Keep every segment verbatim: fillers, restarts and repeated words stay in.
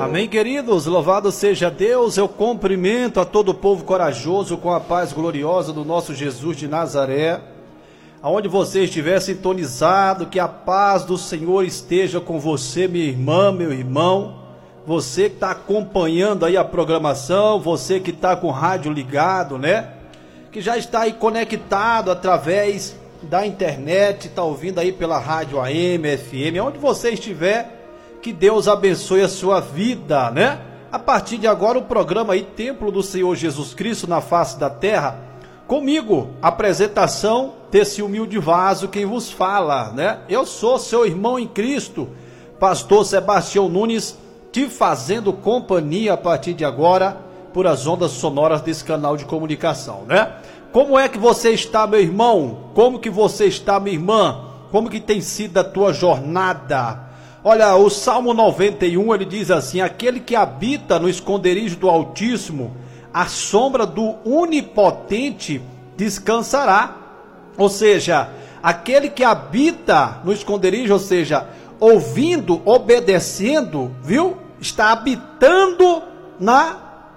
Amém, queridos, louvado seja Deus. Eu cumprimento a todo o povo corajoso com a paz gloriosa do nosso Jesus de Nazaré. Aonde você estiver sintonizado, que a paz do Senhor esteja com você, minha irmã, meu irmão. Você que está acompanhando aí a programação, você que está com o rádio ligado, né? Que já está aí conectado através da internet, está ouvindo aí pela rádio A M, F M, aonde você estiver. Que Deus abençoe a sua vida, né? A partir de agora o programa aí, Templo do Senhor Jesus Cristo na face da terra. Comigo, apresentação desse humilde vaso, quem vos fala, né? Eu sou seu irmão em Cristo, pastor Sebastião Nunes, te fazendo companhia a partir de agora, por as ondas sonoras desse canal de comunicação, né? Como é que você está, meu irmão? Como que você está, minha irmã? Como que tem sido a tua jornada? Olha, o Salmo noventa e um, ele diz assim: aquele que habita no esconderijo do Altíssimo, a sombra do Onipotente descansará. Ou seja, aquele que habita no esconderijo, ou seja, ouvindo, obedecendo, viu? Está habitando na,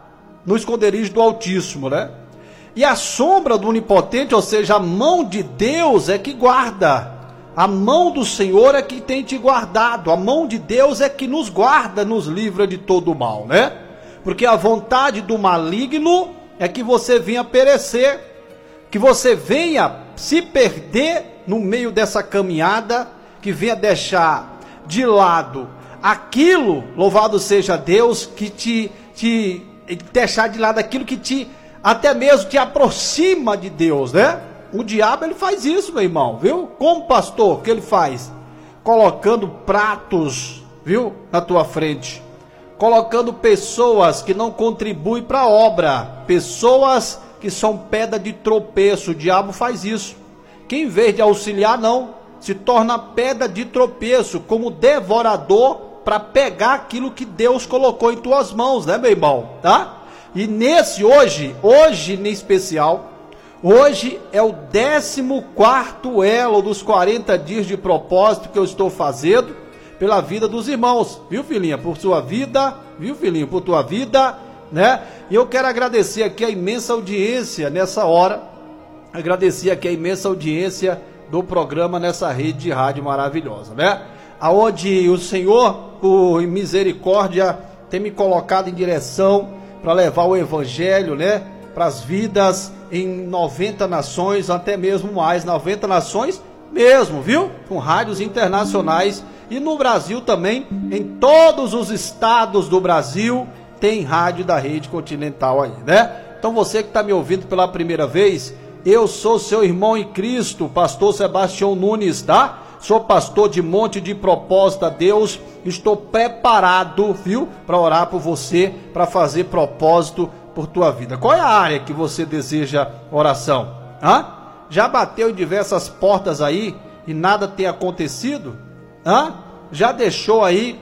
no esconderijo do Altíssimo, né? E a sombra do Onipotente, ou seja, a mão de Deus é que guarda. A mão do Senhor é que tem te guardado, a mão de Deus é que nos guarda, nos livra de todo o mal, né? Porque a vontade do maligno é que você venha perecer, que você venha se perder no meio dessa caminhada, que venha deixar de lado aquilo, louvado seja Deus, que te, te deixar de lado aquilo que te, até mesmo te aproxima de Deus, né? O diabo, ele faz isso, meu irmão, viu? Como pastor, o que ele faz? Colocando pratos, viu? Na tua frente. Colocando pessoas que não contribuem para a obra. Pessoas que são pedra de tropeço. O diabo faz isso. Que em vez de auxiliar, não. Se torna pedra de tropeço, como devorador, para pegar aquilo que Deus colocou em tuas mãos, né, meu irmão? Tá? E nesse hoje, hoje em especial... Hoje é o décimo quarto elo dos quarenta dias de propósito que eu estou fazendo pela vida dos irmãos, viu, filhinha? Por sua vida, viu, filhinho? Por tua vida, né? E eu quero agradecer aqui a imensa audiência nessa hora, agradecer aqui a imensa audiência do programa nessa rede de rádio maravilhosa, né? Aonde o Senhor, por misericórdia, tem me colocado em direção para levar o evangelho, né? Para as vidas em noventa nações, até mesmo mais, noventa nações mesmo, viu? Com rádios internacionais e no Brasil também, em todos os estados do Brasil, tem rádio da Rede Continental aí, né? Então você que está me ouvindo pela primeira vez, eu sou seu irmão em Cristo, pastor Sebastião Nunes, tá? Sou pastor de Monte de Propósito a Deus, estou preparado, viu? Para orar por você, para fazer propósito por tua vida. Qual é a área que você deseja oração? Hã? Já bateu em diversas portas aí e nada tem acontecido? Hã? Já deixou aí,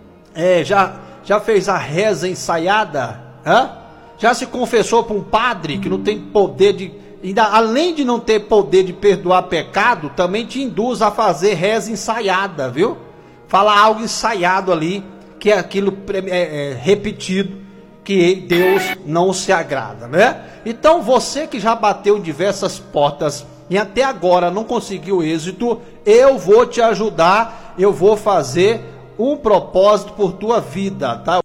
é, já, já fez a reza ensaiada? Hã? Já se confessou para um padre que não tem poder de, ainda, além de não ter poder de perdoar pecado, também te induz a fazer reza ensaiada, viu? Fala algo ensaiado ali, que é aquilo é, é, repetido, que Deus não se agrada, né? Então você que já bateu em diversas portas e até agora não conseguiu êxito, eu vou te ajudar, eu vou fazer um propósito por tua vida, tá?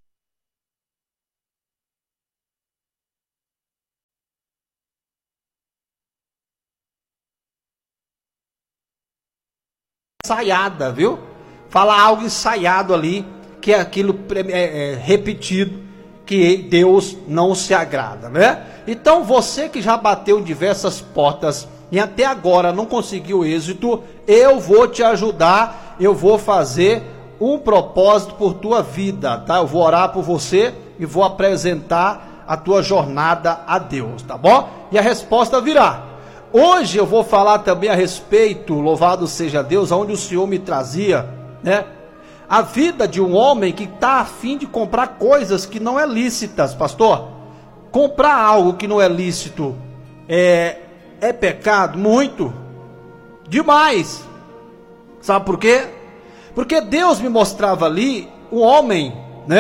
Ensaiada, viu? Fala algo ensaiado ali, que é aquilo é, é, repetido, que Deus não se agrada, né? Então você que já bateu em diversas portas e até agora não conseguiu êxito, eu vou te ajudar, eu vou fazer um propósito por tua vida, tá? Eu vou orar por você e vou apresentar a tua jornada a Deus, tá bom? E a resposta virá. Hoje eu vou falar também a respeito, louvado seja Deus, aonde o Senhor me trazia, né? A vida de um homem que está a fim de comprar coisas que não é lícitas, pastor. Comprar algo que não é lícito é, é pecado? Muito. Demais. Sabe por quê? Porque Deus me mostrava ali um homem, né?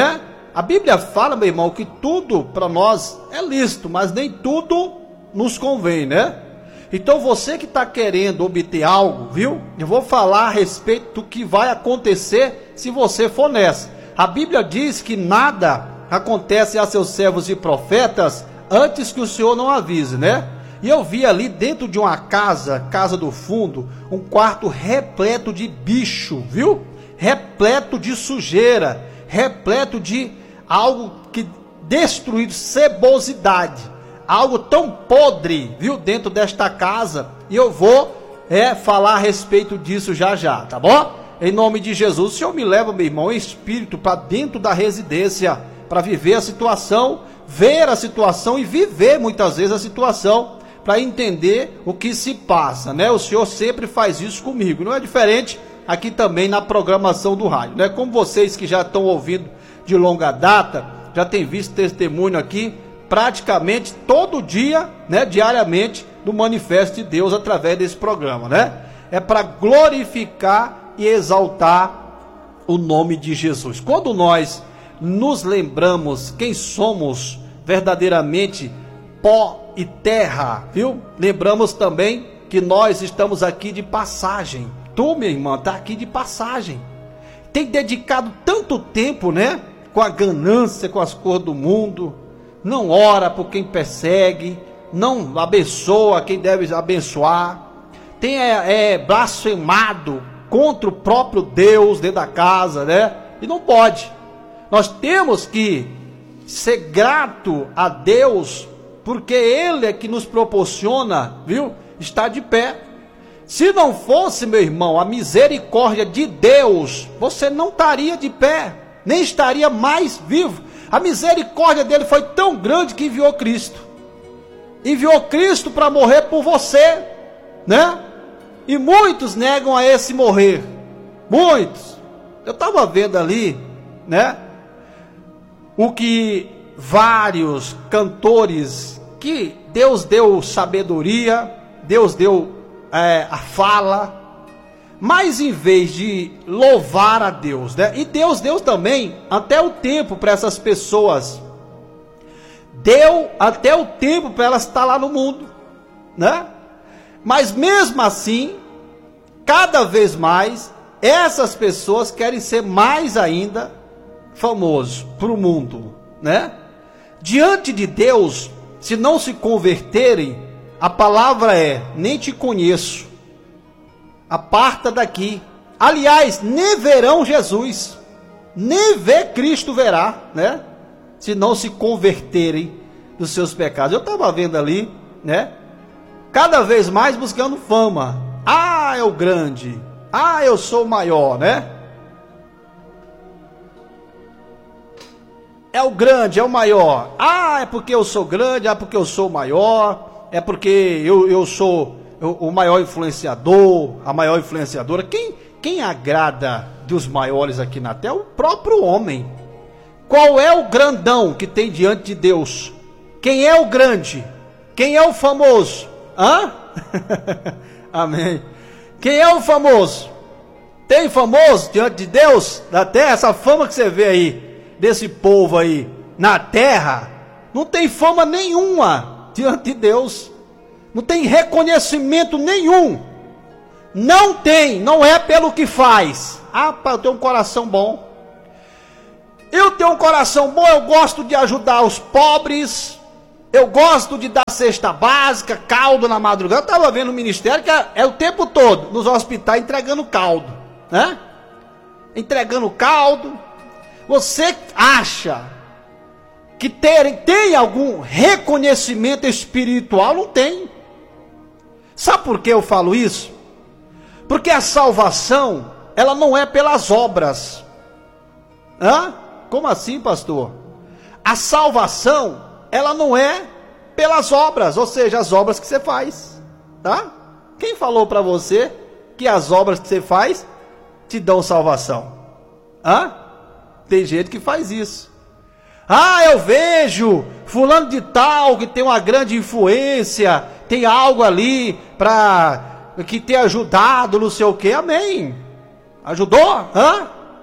A Bíblia fala, meu irmão, que tudo para nós é lícito, mas nem tudo nos convém, né? Então você que está querendo obter algo, viu? Eu vou falar a respeito do que vai acontecer se você for nessa. A Bíblia diz que nada acontece a seus servos e profetas antes que o Senhor não avise, né? E eu vi ali dentro de uma casa, casa do fundo, um quarto repleto de bicho, viu? Repleto de sujeira, repleto de algo que destruído, cebosidade, algo tão podre, viu? Dentro desta casa, e eu vou é, falar a respeito disso já já, tá bom? Em nome de Jesus, o Senhor me leva, meu irmão, em espírito para dentro da residência, para viver a situação, ver a situação e viver muitas vezes a situação, para entender o que se passa, né? O Senhor sempre faz isso comigo, não é diferente aqui também na programação do rádio, né? Como vocês que já estão ouvindo de longa data, já tem visto testemunho aqui, praticamente todo dia, né? Diariamente, do manifesto de Deus através desse programa, né? É para glorificar e exaltar o nome de Jesus. Quando nós nos lembramos quem somos verdadeiramente, pó e terra, viu? Lembramos também que nós estamos aqui de passagem. Tu, minha irmã, está aqui de passagem. Tem dedicado tanto tempo, né? Com a ganância, com as coisas do mundo. Não ora por quem persegue. Não abençoa quem deve abençoar. Tem é, é, blasfemado contra o próprio Deus dentro da casa, né? E não pode. Nós temos que ser grato a Deus, porque Ele é que nos proporciona, viu? Estar de pé. Se não fosse, meu irmão, a misericórdia de Deus, você não estaria de pé, nem estaria mais vivo. A misericórdia dele foi tão grande que enviou Cristo. Enviou Cristo para morrer por você, né? E muitos negam a esse morrer. Muitos. Eu estava vendo ali, né? O que vários cantores, que Deus deu sabedoria, Deus deu é, a fala, mas em vez de louvar a Deus, né? E Deus deu também até o tempo para essas pessoas, deu até o tempo para elas estar lá no mundo, né? Mas mesmo assim, cada vez mais, essas pessoas querem ser mais ainda famosos para o mundo, né? Diante de Deus, se não se converterem, a palavra é: nem te conheço, aparta daqui. Aliás, nem verão Jesus, nem ver Cristo verá, né? Se não se converterem dos seus pecados. Eu estava vendo ali, né? Cada vez mais buscando fama. Ah, é o grande. Ah, eu sou o maior, né? É o grande, é o maior. Ah, é porque eu sou grande, é porque eu sou o maior, é porque eu, eu sou o maior influenciador, a maior influenciadora. Quem, quem agrada dos maiores aqui na terra? O próprio homem. Qual é o grandão que tem diante de Deus? Quem é o grande? Quem é o famoso? Hã? Amém. Quem é o famoso? Tem famoso diante de Deus da terra? Essa fama que você vê aí, desse povo aí na terra, não tem fama nenhuma diante de Deus, não tem reconhecimento nenhum, não tem, não é pelo que faz. Ah, eu tenho um coração bom, eu tenho um coração bom, eu gosto de ajudar os pobres, eu gosto de dar cesta básica, caldo na madrugada. Eu estava vendo o ministério que é, é o tempo todo nos hospitais entregando caldo, né? Entregando caldo. Você acha que ter, tem algum reconhecimento espiritual? Não tem. Sabe por que eu falo isso? Porque a salvação, ela não é pelas obras. Hã? Como assim, pastor? A salvação, ela não é pelas obras, ou seja, as obras que você faz, tá? Quem falou para você que as obras que você faz te dão salvação? Hã? Tem gente que faz isso. Ah, eu vejo fulano de tal que tem uma grande influência, tem algo ali para que ter ajudado, não sei o que. Amém. Ajudou? Hã?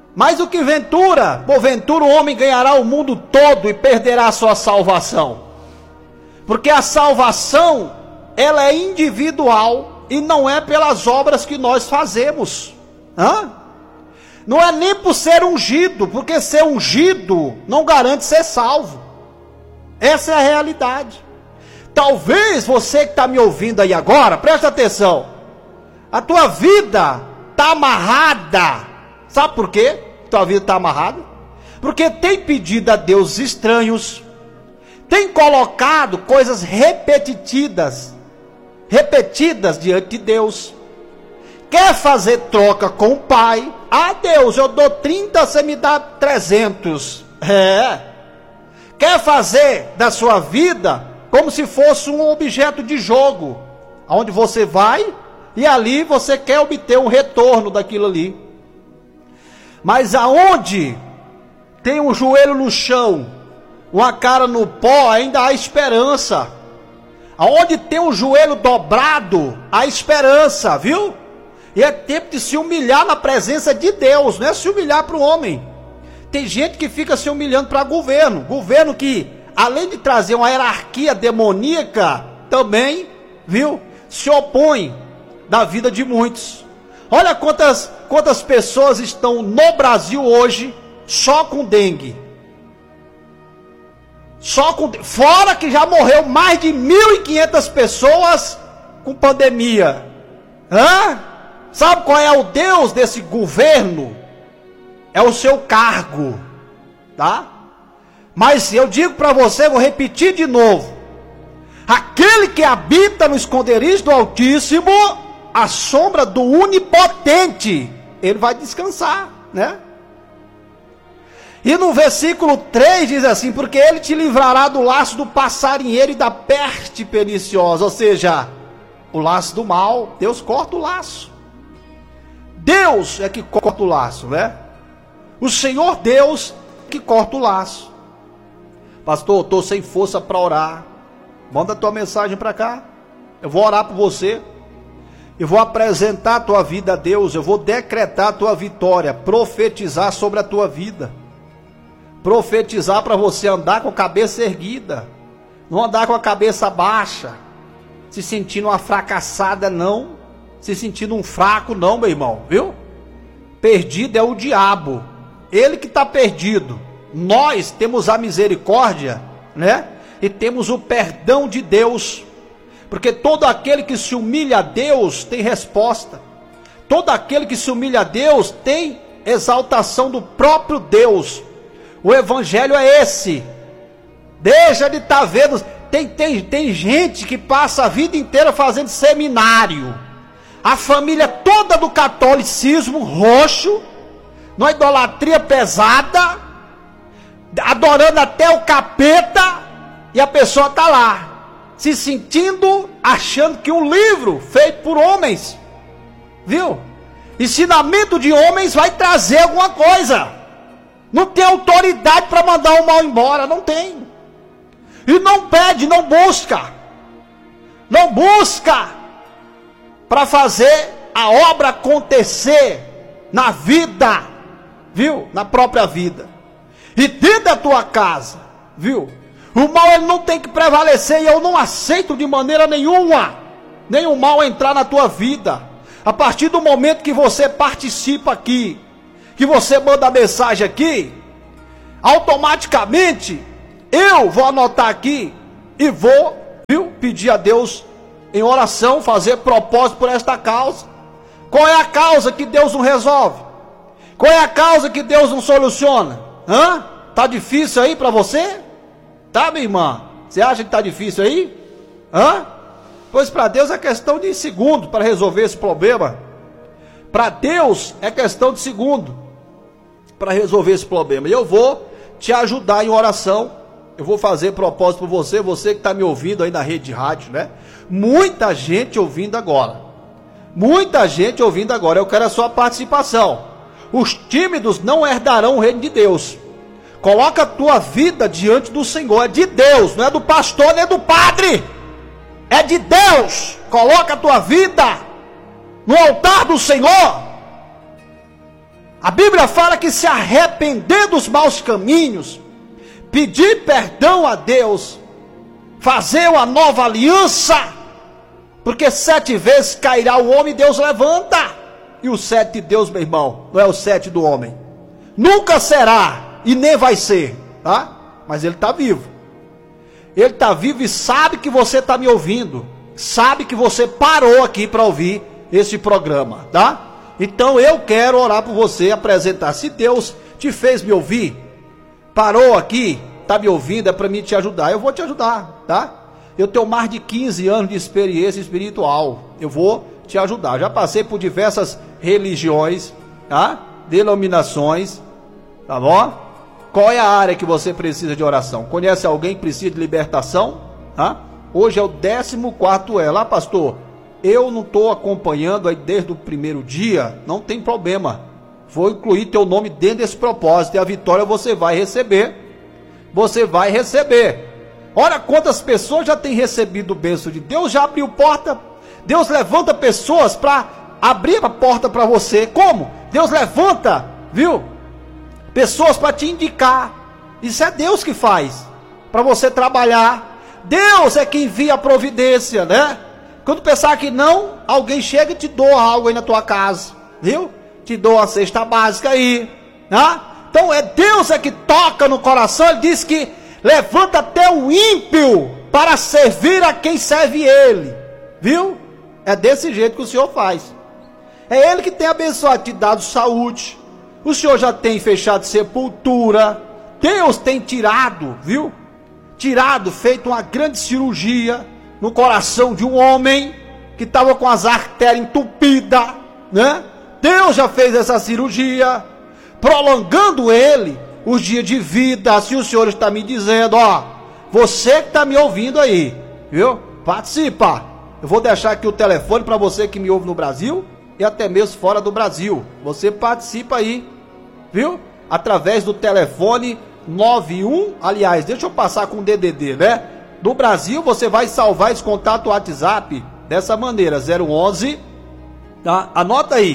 Mas o que ventura? Porventura o homem ganhará o mundo todo e perderá a sua salvação. Porque a salvação, ela é individual e não é pelas obras que nós fazemos. Hã? Não é nem por ser ungido, porque ser ungido não garante ser salvo. Essa é a realidade. Talvez você que está me ouvindo aí agora, presta atenção, a tua vida está amarrada. Sabe por quê? Tua vida está amarrada? Porque tem pedido a deuses estranhos, tem colocado coisas repetidas, repetidas diante de Deus, quer fazer troca com o Pai. Ah, Deus, eu dou trinta, você me dá trezentos. É. Quer fazer da sua vida como se fosse um objeto de jogo, onde você vai e ali você quer obter um retorno daquilo ali. Mas aonde tem um joelho no chão, uma cara no pó, ainda há esperança. Aonde tem um joelho dobrado, há esperança, viu? E é tempo de se humilhar na presença de Deus, não é se humilhar para o homem. Tem gente que fica se humilhando para governo, governo que, além de trazer uma hierarquia demoníaca, também, viu, se opõe da vida de muitos. Olha quantas, quantas pessoas estão no Brasil hoje só com dengue. Só com, fora que já morreu mais de mil e quinhentas pessoas com pandemia. Hã? Sabe qual é o Deus desse governo? É o seu cargo, tá? Mas eu digo para você, vou repetir de novo: aquele que habita no esconderijo do Altíssimo, a sombra do Onipotente, ele vai descansar, né? E no versículo três diz assim: porque ele te livrará do laço do passarinheiro e da peste perniciosa. Ou seja, o laço do mal, Deus corta o laço. Deus é que corta o laço, né? O Senhor Deus que corta o laço. Pastor, estou sem força para orar. Manda a tua mensagem para cá. Eu vou orar por você. Eu vou apresentar a tua vida a Deus. Eu vou decretar a tua vitória. Profetizar sobre a tua vida. Profetizar para você andar com a cabeça erguida. Não andar com a cabeça baixa. Se sentindo uma fracassada, não. Se sentindo um fraco, não, meu irmão. Viu? Perdido é o diabo. Ele que está perdido. Nós temos a misericórdia, né? E temos o perdão de Deus. Porque todo aquele que se humilha a Deus tem resposta. Todo aquele que se humilha a Deus tem exaltação do próprio Deus. O evangelho é esse. Deixa de estar tá vendo. Tem, tem, tem gente que passa a vida inteira fazendo seminário. A família toda do catolicismo roxo, numa idolatria pesada, adorando até o capeta, e a pessoa está lá, se sentindo, achando que um livro feito por homens, viu? Ensinamento de homens vai trazer alguma coisa. Não tem autoridade para mandar o mal embora, não tem. E não pede, não busca. Não busca para fazer a obra acontecer na vida, viu? Na própria vida. E dentro da tua casa, viu? O mal ele não tem que prevalecer, e eu não aceito de maneira nenhuma nenhum mal entrar na tua vida. A partir do momento que você participa aqui, que você manda a mensagem aqui, automaticamente eu vou anotar aqui e vou, viu, pedir a Deus em oração, fazer propósito por esta causa. Qual é a causa que Deus não resolve? Qual é a causa que Deus não soluciona? Hã? Tá difícil aí para você? Tá, minha irmã? Você acha que tá difícil aí? Hã? Pois para Deus é questão de segundo para resolver esse problema. Para Deus é questão de segundo para resolver esse problema. E eu vou te ajudar em oração. Eu vou fazer propósito por você, você que está me ouvindo aí na rede de rádio, né? Muita gente ouvindo agora. Muita gente ouvindo agora. Eu quero a sua participação. Os tímidos não herdarão o reino de Deus. Coloca a tua vida diante do Senhor. É de Deus, não é do pastor nem do padre. É de Deus. Coloca a tua vida no altar do Senhor. A Bíblia fala que se arrepender dos maus caminhos, pedir perdão a Deus, fazer uma nova aliança, porque sete vezes cairá o homem e Deus levanta. E o sete de Deus, meu irmão, não é o sete do homem. Nunca será e nem vai ser, tá? Mas ele está vivo. Ele está vivo e sabe que você está me ouvindo. Sabe que você parou aqui para ouvir este programa, tá? Então eu quero orar por você, apresentar. Se Deus te fez me ouvir, parou aqui, está me ouvindo, é para mim te ajudar. Eu vou te ajudar, tá? Eu tenho mais de quinze anos de experiência espiritual. Eu vou te ajudar. Já passei por diversas religiões, tá? Denominações, tá bom? Qual é a área que você precisa de oração? Conhece alguém que precisa de libertação? Tá? Hoje é o décimo quarto é. Lá, pastor, eu não estou acompanhando aí desde o primeiro dia. Não tem problema. Vou incluir teu nome dentro desse propósito. E a vitória você vai receber. Você vai receber. Olha quantas pessoas já têm recebido o bênção de Deus. Já abriu porta. Deus levanta pessoas para abrir a porta para você. Como? Deus levanta, viu? Pessoas para te indicar. Isso é Deus que faz, para você trabalhar. Deus é quem envia a providência, né? Quando pensar que não, alguém chega e te doa algo aí na tua casa, viu? Te doa a cesta básica aí, né? Então é Deus é que toca no coração. Ele diz que levanta até o ímpio para servir a quem serve ele, viu? É desse jeito que o Senhor faz. É Ele que tem abençoado, te dado saúde. O Senhor já tem fechado sepultura. Deus tem tirado, viu? Tirado, feito uma grande cirurgia no coração de um homem que estava com as artérias entupidas, né? Deus já fez essa cirurgia, prolongando ele os dias de vida. Assim o Senhor está me dizendo, ó, você que está me ouvindo aí, viu? Participa. Eu vou deixar aqui o telefone para você que me ouve no Brasil e até mesmo fora do Brasil. Você participa aí, viu? Através do telefone nove um, aliás, deixa eu passar com o D D D, né? Do Brasil você vai salvar esse contato WhatsApp dessa maneira, zero onze, tá? Anota aí.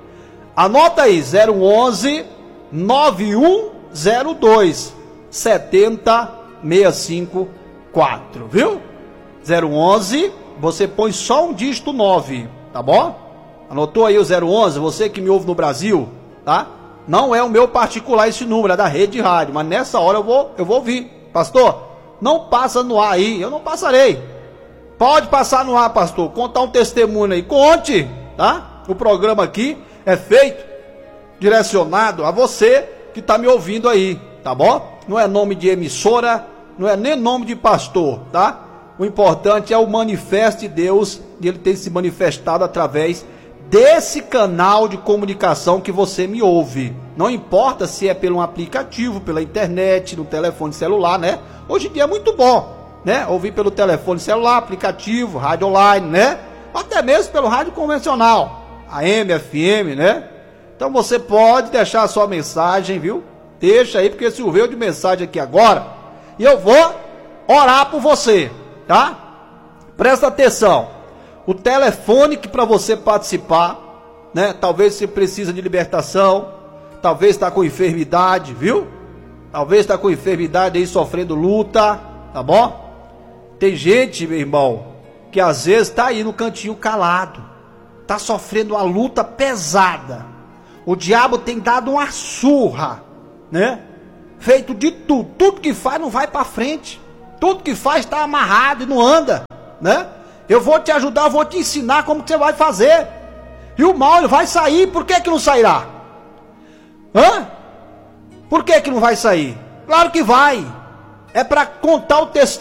Anota aí, zero onze, nove um zero dois, sete zero seis cinco quatro, viu? zero onze, você põe só um dígito nove, tá bom? Anotou aí o zero onze, você que me ouve no Brasil, tá? Não é o meu particular esse número, é da rede de rádio, mas nessa hora eu vou, eu vou ouvir. Pastor, não passa no ar aí, eu não passarei. Pode passar no ar, pastor, contar um testemunho aí, conte, tá? O programa aqui é feito, direcionado a você que está me ouvindo aí, tá bom? Não é nome de emissora, não é nem nome de pastor, tá? O importante é o manifesto de Deus, e ele tem se manifestado através desse canal de comunicação que você me ouve. Não importa se é pelo um aplicativo, pela internet, no telefone celular, né? Hoje em dia é muito bom, né? Ouvir pelo telefone celular, aplicativo, rádio online, né? Até mesmo pelo rádio convencional, A M, F M, né? Então você pode deixar a sua mensagem, viu? Deixa aí, porque choveu de mensagem aqui agora. E eu vou orar por você, tá? Presta atenção. O telefone que para você participar, né? Talvez você precisa de libertação, talvez está com enfermidade, viu? Talvez está com enfermidade aí, sofrendo luta, tá bom? Tem gente, meu irmão, que às vezes está aí no cantinho calado, está sofrendo uma luta pesada. O diabo tem dado uma surra, né? Feito de tudo, tudo que faz não vai para frente, tudo que faz está amarrado e não anda, né? Eu vou te ajudar, eu vou te ensinar como que você vai fazer. E o mal ele vai sair, por que que não sairá? Hã? Por que que não vai sair? Claro que vai. É para contar o testemunho.